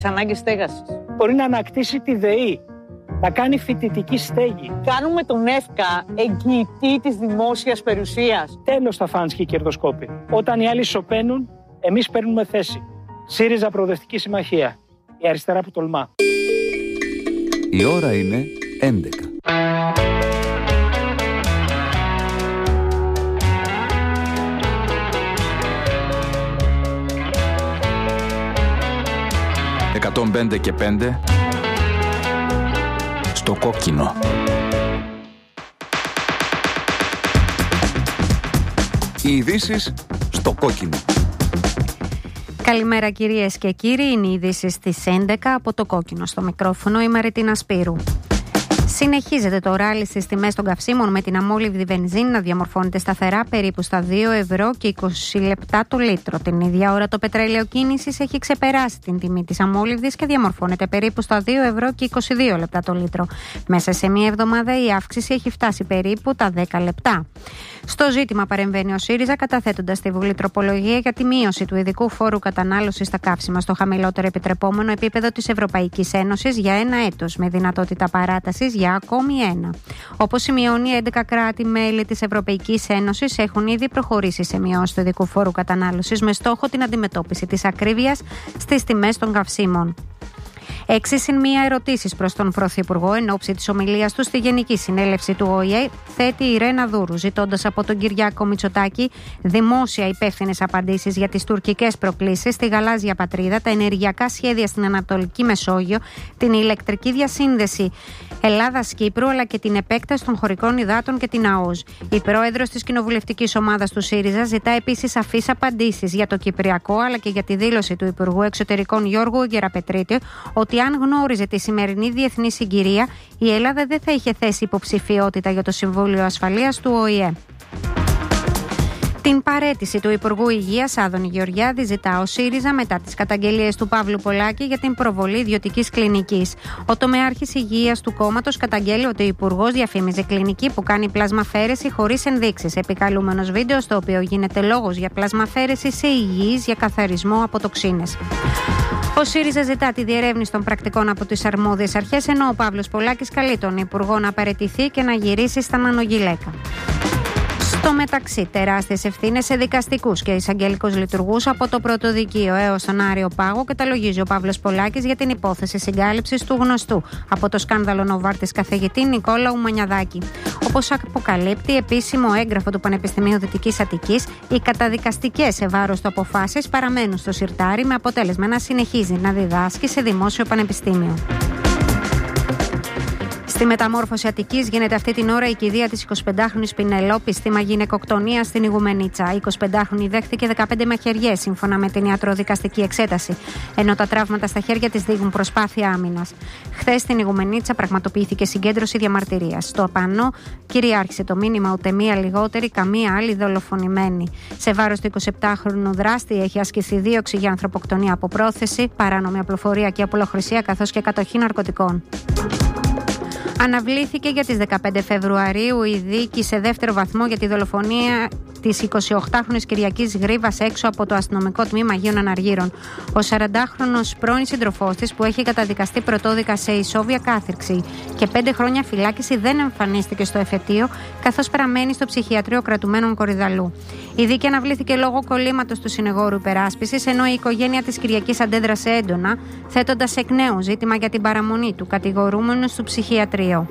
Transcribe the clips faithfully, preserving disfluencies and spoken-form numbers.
Ανάγκες στέγασης. Μπορεί να ανακτήσει τη ΔΕΗ, να κάνει φοιτητική στέγη. Κάνουμε τον ΕΦΚΑ εγγυητή της δημόσιας περιουσίας. Τέλος τα φάνς και οι κερδοσκόποι. Όταν οι άλλοι σωπαίνουν, εμείς παίρνουμε θέση. ΣΥΡΙΖΑ Προοδευτική Συμμαχία. Η αριστερά που τολμά. Η ώρα είναι έντεκα. εκατόν πέντε και πέντε στο κόκκινο. Οι ειδήσεις στο κόκκινο. Καλημέρα κυρίες και κύριοι, είναι οι ειδήσεις στις έντεκα από το κόκκινο. Στο μικρόφωνο η Μαριτίνα Σπύρου. Συνεχίζεται το ράλι στις τιμές των καυσίμων, με την αμόλυβδη βενζίνη να διαμορφώνεται σταθερά περίπου στα δύο ευρώ και είκοσι λεπτά το λίτρο. Την ίδια ώρα το πετρέλαιο κίνησης έχει ξεπεράσει την τιμή της αμόλυβδης και διαμορφώνεται περίπου στα δύο ευρώ και είκοσι δύο λεπτά το λίτρο. Μέσα σε μία εβδομάδα η αύξηση έχει φτάσει περίπου τα δέκα λεπτά. Στο ζήτημα παρεμβαίνει ο ΣΥΡΙΖΑ, καταθέτοντας στη Βουλή τροπολογία για τη μείωση του ειδικού φόρου κατανάλωσης στα καύσιμα στο χαμηλότερο επιτρεπόμενο επίπεδο της Ευρωπαϊκής Ένωσης για ένα έτος, με δυνατότητα παράτασης για ακόμη ένα. Όπως σημειώνει, έντεκα κράτη-μέλη της Ευρωπαϊκής Ένωσης έχουν ήδη προχωρήσει σε μειώση του ειδικού φόρου κατανάλωσης με στόχο την αντιμετώπιση της ακρίβειας στις τιμές των καυσίμων. Έξι συν μία ερωτήσεις προς τον Πρωθυπουργό εν ώψη της ομιλίας του στη Γενική Συνέλευση του Ο Η Ε θέτει η Ρένα Δούρου, ζητώντας από τον Κυριάκο Μητσοτάκη δημόσια υπεύθυνες απαντήσεις για τις τουρκικές προκλήσεις στη γαλάζια πατρίδα, τα ενεργειακά σχέδια στην Ανατολική Μεσόγειο, την ηλεκτρική διασύνδεση Ελλάδας-Κύπρου, αλλά και την επέκταση των χωρικών υδάτων και την ΑΟΣ. Η πρόεδρος της κοινοβουλευτικής ομάδας του ΣΥΡΙΖΑ ζητά επίσης σαφείς απαντήσεις για το Κυπριακό, αλλά και για τη δήλωση του Υπουργού Εξωτερικών Γιώργου Γεραπετρίτη ότι αν γνώριζε τη σημερινή διεθνή συγκυρία, η Ελλάδα δεν θα είχε θέσει υποψηφιότητα για το Συμβούλιο Ασφαλείας του Ο Η Ε. Την παραίτηση του Υπουργού Υγείας Άδωνη Γεωργιάδη ζητά ο ΣΥΡΙΖΑ μετά τις καταγγελίες του Παύλου Πολάκη για την προβολή ιδιωτικής κλινικής. Ο τομεάρχης υγείας του κόμματος καταγγέλει ότι ο Υπουργός διαφήμιζε κλινική που κάνει πλασμαφέρεση χωρίς ενδείξεις, επικαλούμενος βίντεο στο οποίο γίνεται λόγος για πλασμαφέρεση σε υγιείς για καθαρισμό από τοξίνες. Ο ΣΥΡΙΖΑ ζητά τη διερεύνηση των πρακτικών από τις αρμόδιες αρχές, ενώ ο Παύλος Πολάκης καλεί τον Υπουργό να παραιτηθεί και να γυρίσει στα νανογυλαίκα. Στο μεταξύ, τεράστιες ευθύνες σε δικαστικούς και εισαγγελικούς λειτουργούς από το Πρωτοδικείο έως τον Άριο Πάγο καταλογίζει ο Παύλος Πολάκης για την υπόθεση συγκάλυψης του γνωστού από το σκάνδαλο Νοβάρτης καθηγητή Νικόλαου Μανιαδάκη. Όπως αποκαλύπτει επίσημο έγγραφο του Πανεπιστημίου Δυτικής Αττικής, οι καταδικαστικές σε βάρος του αποφάσεις παραμένουν στο συρτάρι, με αποτέλεσμα να συνεχίζει να διδάσκει σε δημόσιο πανεπιστήμιο. Στη μεταμόρφωση Αττικής γίνεται αυτή την ώρα η κηδεία της εικοσιπεντάχρονης Πινελόπης, θύμα γυναικοκτονίας στην Ιγουμενίτσα. Η εικοσιπεντάχρονη δέχθηκε δεκαπέντε μαχαιριές, σύμφωνα με την ιατροδικαστική εξέταση, ενώ τα τραύματα στα χέρια της δείχνουν προσπάθεια άμυνας. Χθες στην Ιγουμενίτσα πραγματοποιήθηκε συγκέντρωση διαμαρτυρίας. Στο απάνω κυριάρχησε το μήνυμα «Ούτε μία λιγότερη, καμία άλλη δολοφονημένη». Σε βάρος του εικοσιεπτάχρονου δράστη έχει ασκηθεί δίωξη για ανθρωποκτονία από πρόθεση, παράνομη απλοφορία και απολοχρησία, καθώς και κατοχή ναρκωτικών. Αναβλήθηκε για τις δεκαπέντε Φεβρουαρίου η δίκη σε δεύτερο βαθμό για τη δολοφονία της εικοσιοκτάχρονης Κυριακής Γρήβας έξω από το αστυνομικό τμήμα Αγίων Αναργύρων. Ο σαραντάχρονος πρώην σύντροφός της, που έχει καταδικαστεί πρωτόδικα σε ισόβια κάθυρξη και πέντε χρόνια φυλάκιση, δεν εμφανίστηκε στο εφετείο, καθώς παραμένει στο ψυχιατρίο κρατουμένων Κορυδαλού. Η δίκη αναβλήθηκε λόγω κολλήματος του συνεγόρου υπεράσπισης, ενώ η οικογένεια της Κυριακής αντέδρασε έντονα, θέτοντας εκ νέου ζήτημα για την παραμονή του κατηγορούμενου στο ψυχιατρίο.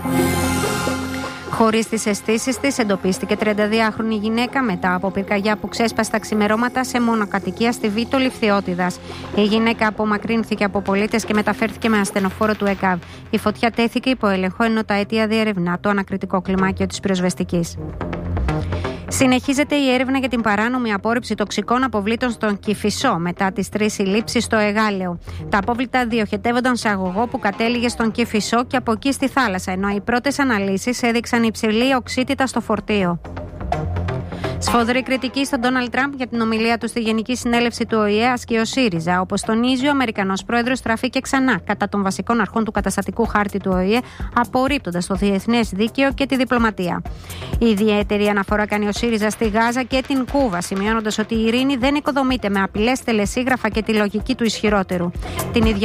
Χωρίς τις αισθήσεις της, εντοπίστηκε τριανταδυάχρονη γυναίκα μετά από πυρκαγιά που ξέσπασε τα ξημερώματα σε μονοκατοικία στη Βήτο Λιφθιώτιδας. Η γυναίκα απομακρύνθηκε από πολίτες και μεταφέρθηκε με ασθενοφόρο του ΕΚΑΒ. Η φωτιά τέθηκε υπό έλεγχο, ενώ τα αίτια διερευνά το ανακριτικό κλιμάκιο της πυροσβεστικής. Συνεχίζεται η έρευνα για την παράνομη απόρριψη τοξικών αποβλήτων στον Κηφισό μετά τις τρεις συλλήψεις στο Εγάλεο. Τα απόβλητα διοχετεύονταν σε αγωγό που κατέληγε στον Κηφισό και από εκεί στη θάλασσα, ενώ οι πρώτες αναλύσεις έδειξαν υψηλή οξύτητα στο φορτίο. Σφοδρή κριτική στον Ντόναλντ Τραμπ για την ομιλία του στη Γενική Συνέλευση του Ο Η Ε ασκεί ο ΣΥΡΙΖΑ. Όπως τονίζει, ο Αμερικανός πρόεδρος στραφεί ξανά κατά των βασικών αρχών του καταστατικού χάρτη του Ο Η Ε, απορρίπτοντας το διεθνές δίκαιο και τη διπλωματία. Η ιδιαίτερη αναφορά κάνει ο ΣΥΡΙΖΑ στη Γάζα και την Κούβα, σημειώνοντας ότι η ειρήνη δεν οικοδομείται με απειλές, τελεσίγραφα και τη λογική του ισχυρότερου. Την ίδια